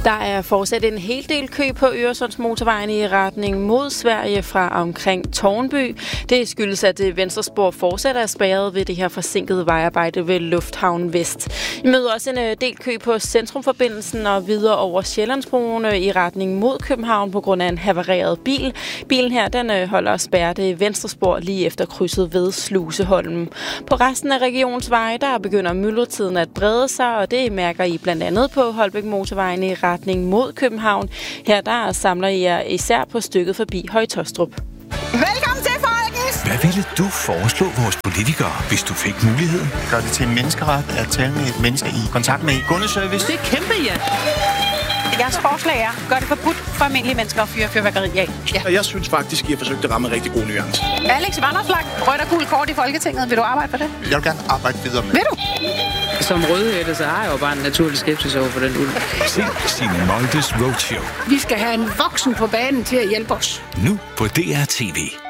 Der er fortsat en hel del kø på Øresundsmotorvejen i retning mod Sverige fra omkring Tårnby. Det skyldes, at det venstre spor fortsat er spærret ved det her forsinkede vejarbejde ved Lufthavn Vest. I møder også en del kø på Centrumforbindelsen og videre over Sjællandsbroen i retning mod København på grund af en havareret bil. Bilen her den holder spærret det venstre spor lige efter krydset ved Sluseholm. På resten af regionsveje der begynder myldretiden at brede sig, og det mærker I blandt andet på Holbæk Motorvejen i retning mod København. Her der samler I jer især på stykket forbi Høje-Taastrup. Velkommen til, folkens! Hvad ville du foreslå vores politikere, hvis du fik muligheden? Gør det til en menneskeret at tale med et menneske i kontakt med kundeservice? Det er kæmpe, ja! Jeres forslag er, gør det forbudt for almindelige mennesker at fyre fyrværkeri af. Ja. Jeg synes faktisk, I har forsøgt at ramme en rigtig god nuance. Alex Vanopslagh, rødt og gult kort i Folketinget. Vil du arbejde for det? Jeg vil gerne arbejde videre med. Vil du? Som rødhætte, så har jeg jo bare en naturlig skepsis over for den ulv. Se Signe Moldes Roadshow. Vi skal have en voksen på banen til at hjælpe os. Nu på DR TV.